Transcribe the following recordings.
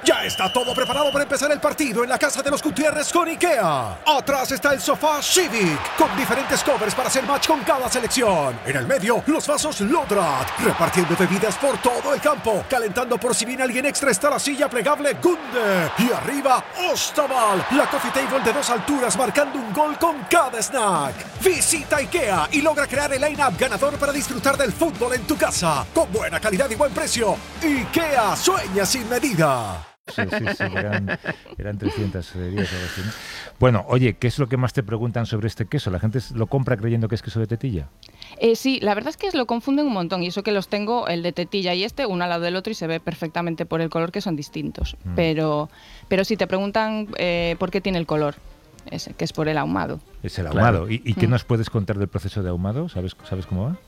Ya está todo preparado para empezar el partido en la casa de los Gutiérrez con IKEA. Atrás está el sofá Civic, con diferentes covers para hacer match con cada selección. En el medio, los vasos Lodrat, repartiendo bebidas por todo el campo. Calentando por si viene alguien extra está la silla plegable Gunde. Y arriba, Ostaval, la coffee table de 2 alturas marcando un gol con cada snack. Visita IKEA y logra crear el line-up ganador para disfrutar del fútbol en tu casa. Con buena calidad y buen precio. IKEA, sueña sin medida. Sí, eran 300 días o algo así, ¿no? Bueno, oye, ¿qué es lo que más te preguntan sobre este queso? ¿La gente lo compra creyendo que es queso de tetilla? Sí, la verdad es que lo confunden un montón y eso que los tengo, el de tetilla y uno al lado del otro y se ve perfectamente por el color que son distintos. Pero si te preguntan por qué tiene el color, ese, que es por el ahumado. Es el ahumado. Claro. ¿Y qué nos puedes contar del proceso de ahumado? ¿Sabes cómo va?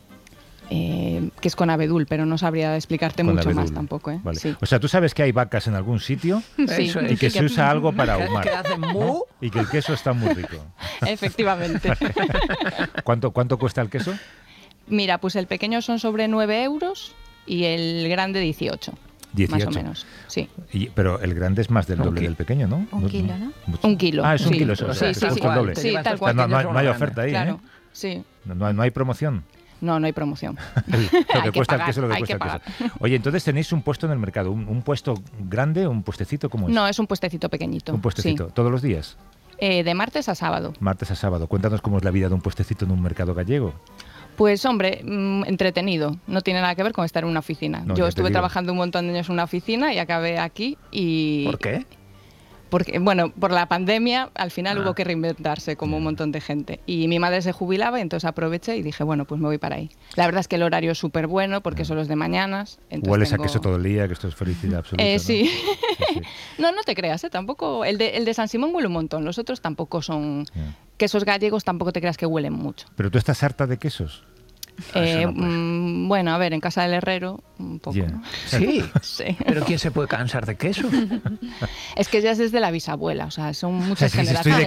Que es con abedul, pero no sabría explicarte con mucho abedul. Más tampoco. Vale. Sí. O sea, tú sabes que hay vacas en algún sitio sí. Y que se usa algo para ahumar. Que hacen mu. Y que el queso está muy rico. Efectivamente. ¿Cuánto cuesta el queso? Mira, pues el pequeño son sobre 9 euros y el grande 18. 18. Más o menos, sí. Pero el grande es más del doble del pequeño, ¿no? Un kilo, ¿no? Un kilo. Ah, es un kilo. Sí, es justo el doble. Sí, tal cual. No hay oferta ahí, claro, ¿eh? Sí. No hay promoción. No hay promoción. Lo que cuesta el queso, lo que cuesta el queso. Oye, entonces tenéis un puesto en el mercado, un puesto grande, un puestecito, ¿cómo es? No, es un puestecito pequeñito. Un puestecito, sí. ¿Todos los días? De martes a sábado. Martes a sábado. Cuéntanos cómo es la vida de un puestecito en un mercado gallego. Pues hombre, entretenido. No tiene nada que ver con estar en una oficina. No, yo estuve trabajando un montón de años en una oficina y acabé aquí y... ¿Por qué? Porque, bueno, por la pandemia al final hubo que reinventarse como un montón de gente. Y mi madre se jubilaba y entonces aproveché y dije, bueno, pues me voy para ahí. La verdad es que el horario es súper bueno porque son los de mañanas. Hueles a queso todo el día, que esto es felicidad absoluta. Sí. ¿No? Sí. No te creas, tampoco. El de San Simón huele un montón. Los otros tampoco son... Quesos gallegos tampoco te creas que huelen mucho. ¿Pero tú estás harta de quesos? Bueno, a ver, en casa del herrero un poco, ¿no? Sí. Sí. ¿Pero quién se puede cansar de queso? Es que ya es desde la bisabuela, o sea, son muchas generaciones.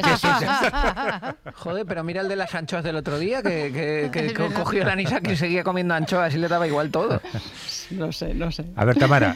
Joder, pero mira el de las anchoas del otro día, que cogió la Anisaki y seguía comiendo anchoas y le daba igual todo. No sé. A ver, Tamara,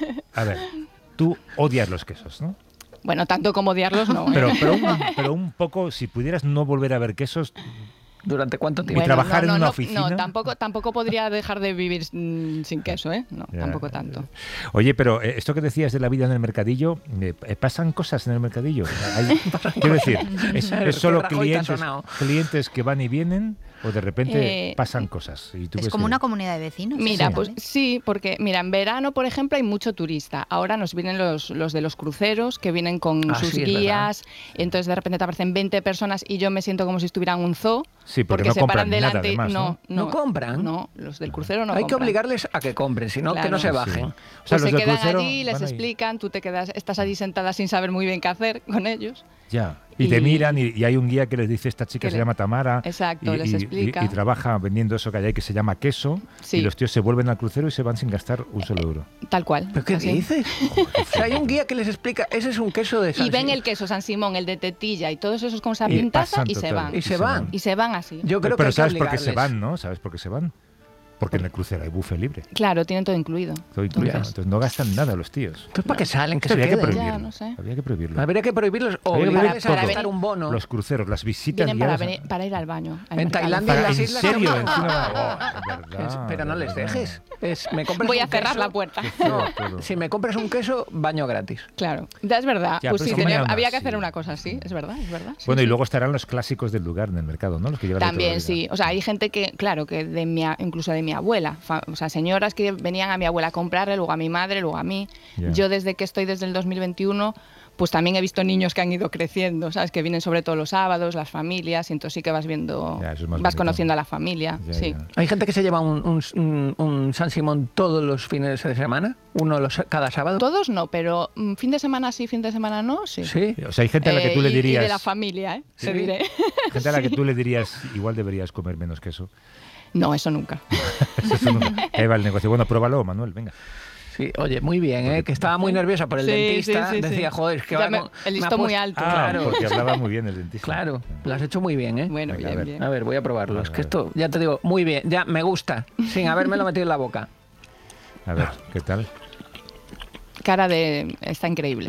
tú odias los quesos, ¿no? Bueno, tanto como odiarlos no. Pero un poco, si pudieras no volver a ver quesos... ¿Durante cuánto tiempo? ¿Y trabajar en una oficina? No, tampoco podría dejar de vivir sin queso, ¿eh? No, tampoco tanto. Oye, pero esto que decías de la vida en el mercadillo, ¿pasan cosas en el mercadillo? Quiero decir, ¿es solo clientes que van y vienen o de repente pasan cosas? Y tú es como una comunidad de vecinos. Mira, pues sí, porque mira, en verano, por ejemplo, hay mucho turista. Ahora nos vienen los de los cruceros que vienen con sus guías. Entonces de repente te aparecen 20 personas y yo me siento como si estuviera en un zoo. Sí, porque no se compran paran delante. Nada, además, ¿No compran? No, los del crucero no Hay compran. que obligarles a que compren, sino que no se bajen. Sí. O sea, pues se quedan crucero, allí, les explican, tú estás allí sentada sin saber muy bien qué hacer con ellos. Ya. Y te miran y hay un guía que les dice, esta chica se llama Tamara. Exacto, les explica. Y trabaja vendiendo eso que hay que se llama queso. Sí. Y los tíos se vuelven al crucero y se van sin gastar un solo euro. Tal cual. ¿Pero qué dices? O sea, hay un guía que les explica, ese es un queso de San Simón. Y ven el queso San Simón, el de tetilla y todos esos con esa pintaza y se van. Y se van. Y se van así. Yo creo pero que ¿sabes por qué se van, no? ¿Sabes por qué se van? Porque en el crucero hay buffet libre. Claro, tienen todo incluido. Todo incluido. Entonces no gastan nada los tíos. Entonces, ¿para qué salen? Que habría se que queden. prohibirlo. Ya, no sé. Habría que prohibirlo. Habría que prohibirlos o obligarles a gastar un bono. Los cruceros, las visitas para ir al baño. En Tailandia y las ¿En islas serio? verdad. Pero no les dejes. Voy a cerrar la puerta. Si me compras un queso, baño gratis. Claro, es verdad. Ya, pues sí, había que hacer sí. una cosa así, es verdad. Bueno, y luego estarán los clásicos del lugar en el mercado, ¿no? Los que llevan también, sí. O sea, hay gente que, claro, que incluso de mi abuela, o sea, señoras que venían a mi abuela a comprarle, luego a mi madre, luego a mí. Yeah. Yo desde el 2021, pues también he visto niños que han ido creciendo, ¿sabes? Que vienen sobre todo los sábados, las familias, y entonces sí que vas viendo, vas conociendo a la familia. Sí. ¿Hay gente que se lleva un San Simón todos los fines de semana? ¿Cada sábado? Todos no, pero fin de semana sí, fin de semana no, sí. Sí. O sea, hay gente a la que tú le dirías... Y de la familia, ¿Sí? te diré. Gente a la que tú le dirías, igual deberías comer menos queso. No, eso nunca. Eso nunca. Ahí va el negocio. Bueno, pruébalo, Manuel, venga. Sí, oye, muy bien, que estaba muy nerviosa por el dentista. Decía, joder, es que el listón muy alto. Claro, porque hablaba muy bien el dentista. Claro, lo has hecho muy bien, ¿eh? Bueno, venga, bien. A ver, voy a probarlo. Es que esto, ya te digo, muy bien, ya me gusta, sin habérmelo metido en la boca. A ver, ¿qué tal? Está increíble.